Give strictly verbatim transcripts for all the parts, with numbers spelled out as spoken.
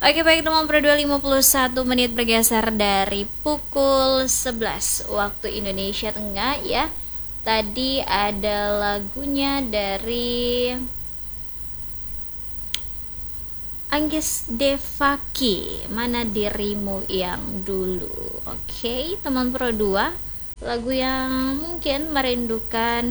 Oke baik teman Pro dua lima puluh satu menit bergeser dari pukul sebelas waktu Indonesia Tengah ya. Tadi ada lagunya dari Anggis Devaki, Mana Dirimu Yang Dulu. Oke teman Pro dua, lagu yang mungkin merindukan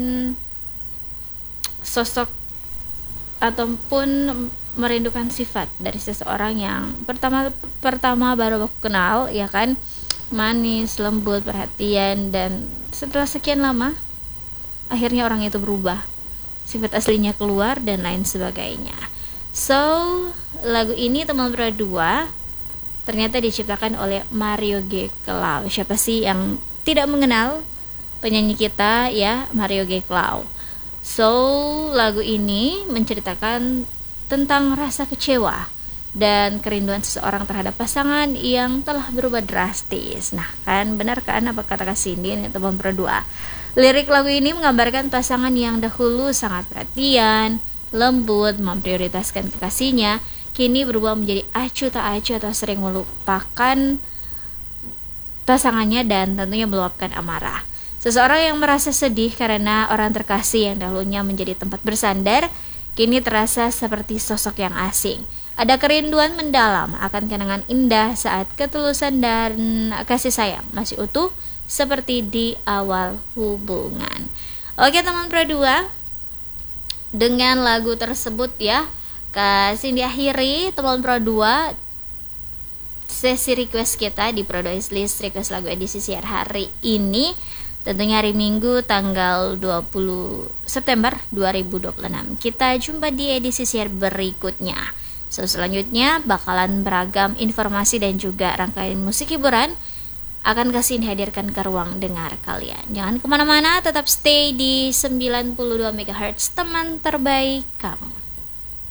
sosok ataupun merindukan sifat dari seseorang yang pertama pertama baru aku kenal, ya kan, manis, lembut, perhatian, dan setelah sekian lama akhirnya orang itu berubah, sifat aslinya keluar dan lain sebagainya. So lagu ini teman Pro dua ternyata diciptakan oleh Mario G. Cloud. Siapa sih yang tidak mengenal penyanyi kita ya, Mario G. Cloud. So lagu ini menceritakan tentang rasa kecewa dan kerinduan seseorang terhadap pasangan yang telah berubah drastis. Nah kan, benar kan apa kata Kak Cindy nih teman Pro dua. Lirik lagu ini menggambarkan pasangan yang dahulu sangat perhatian, lembut, memprioritaskan kekasihnya, kini berubah menjadi acuh tak acuh atau sering melupakan pasangannya dan tentunya meluapkan amarah. Seseorang yang merasa sedih karena orang terkasih yang dahulunya menjadi tempat bersandar kini terasa seperti sosok yang asing. Ada kerinduan mendalam akan kenangan indah saat ketulusan dan kasih sayang masih utuh seperti di awal hubungan. Oke teman Pro dua, dengan lagu tersebut ya Kak Cindy akhiri teman Pro dua sesi request kita di Pro dua List request lagu edisi siar hari ini. Tentunya hari Minggu tanggal dua puluh September dua ribu dua puluh enam. Kita jumpa di edisi siar berikutnya. So selanjutnya bakalan beragam informasi dan juga rangkaian musik hiburan akan kasih dihadirkan ke ruang dengar kalian. Jangan kemana-mana, tetap stay di sembilan puluh dua megahertz teman terbaik kamu.